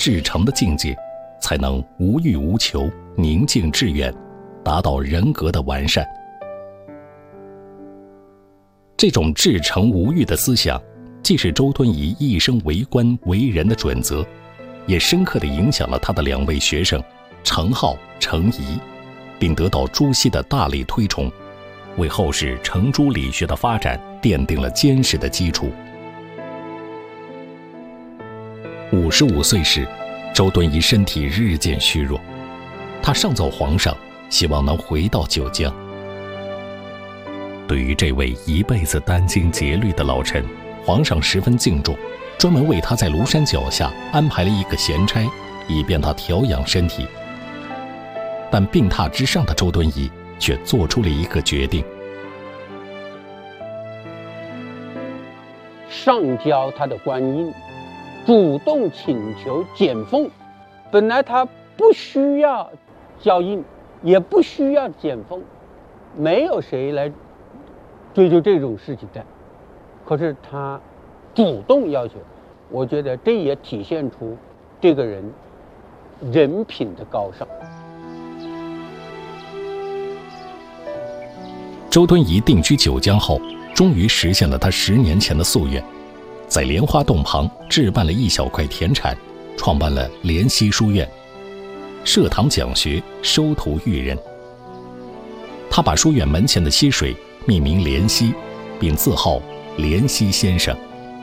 至诚的境界，才能无欲无求，宁静致远，达到人格的完善。这种至诚无欲的思想，既是周敦颐一生为官为人的准则，也深刻地影响了他的2位学生程颢、程颐，并得到朱熹的大力推崇，为后世程朱理学的发展奠定了坚实的基础。55岁时，周敦颐身体日渐虚弱，他上奏皇上，希望能回到九江。对于这位一辈子殚精竭虑的老臣，皇上十分敬重，专门为他在庐山脚下安排了一个闲差，以便他调养身体。但病榻之上的周敦颐却做出了一个决定， 上交他的官印，主动请求减俸。本来他不需要交印，也不需要减俸，没有谁来追究这种事情的，可是他主动要求，我觉得这也体现出这个人人品的高尚。 周敦颐定居九江后，终于实现了他10年前的夙愿，在莲花洞旁置办了一小块田产，创办了莲溪书院，设堂讲学，收徒育人。他把书院门前的溪水命名莲溪，并自号莲溪先生。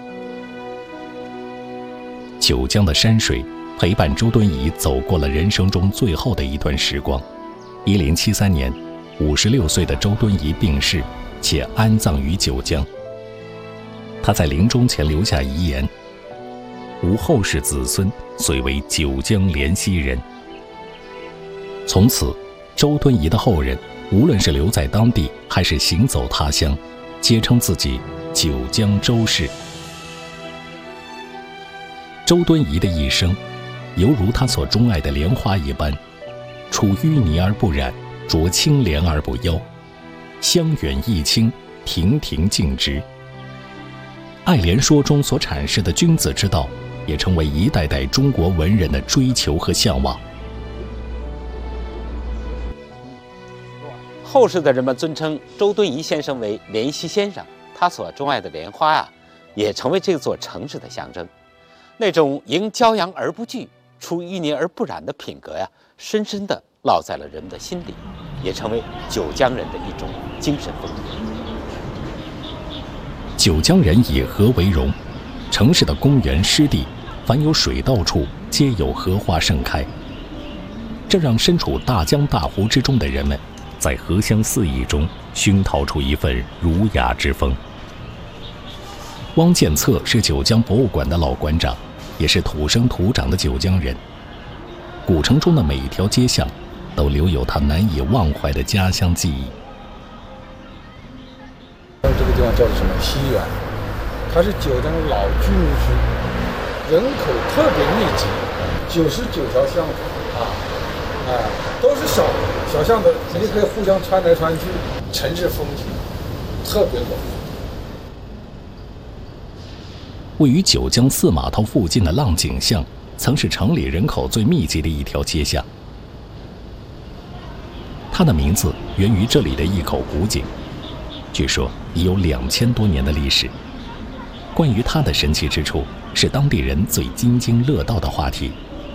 九江的山水陪伴周敦颐走过了人生中最后的一段时光。1073年，56岁的周敦颐病逝，且安葬于九江。他在临终前留下遗言：吾后世子孙遂为九江莲溪人。从此，周敦颐的后人无论是留在当地还是行走他乡，皆称自己九江周氏。周敦颐的一生，犹如他所钟爱的莲花一般，处淤泥而不染，濯清涟而不妖，香远益清，亭亭净植。爱莲说中所阐释的君子之道，也成为一代代中国文人的追求和向往。 后世的人们尊称周敦颐先生为莲溪先生，他所钟爱的莲花也成为这座城市的象征。那种迎骄阳而不惧，出淤泥而不染的品格深深地烙在了人们的心里，也成为九江人的一种精神风格。 九江人以河为荣，城市的公园湿地，凡有水道处，皆有荷花盛开。这让身处大江大湖之中的人们，在荷香四溢中熏陶出一份儒雅之风。汪建策是九江博物馆的老馆长，也是土生土长的九江人。古城中的每一条街巷，都留有他难以忘怀的家乡记忆。 这个地方叫做什么西园，它是九江老居民区，人口特别密集，99条巷子都是小巷子，你可以互相穿来穿去，城市风景特别浓。 位于九江四码头附近的浪井巷，曾是城里人口最密集的一条街巷。它的名字源于这里的一口古井，据说已有2000多年的历史。关于它的神奇之处，是当地人最津津乐道的话题。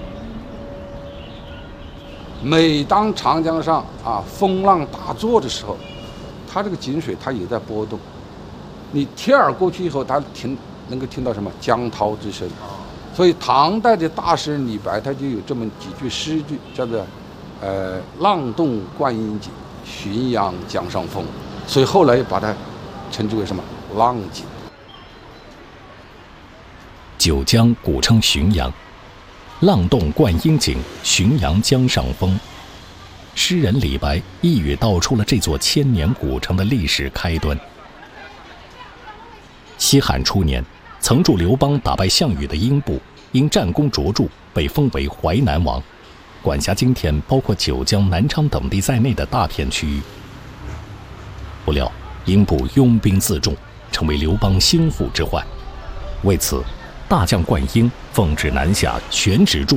每当长江上风浪大作的时候，它这个井水它也在波动，你贴耳过去以后，它能够听到什么江涛之声。所以唐代的大诗人李白他就有这么几句诗句，叫做浪动灌阴井，浔阳江上风。所以后来把它称之为什么浪井。 九江古称浔阳，浪动灌阴井，浔阳江上风。诗人李白一语道出了这座1000年古城的历史开端。西汉初年，曾助刘邦打败项羽的英布，因战功卓著，被封为淮南王，管辖今天包括九江、南昌等地在内的大片区域。不料英布拥兵自重，成为刘邦心腹之患。为此，大将灌婴奉旨南下，全职助